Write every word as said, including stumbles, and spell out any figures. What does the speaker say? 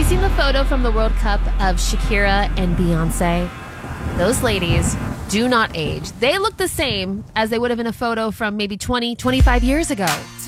seen the photo from the World Cup of Shakira and Beyonce? Those ladies do not age. They look the same as they would have in a photo from maybe twenty, twenty-five years ago.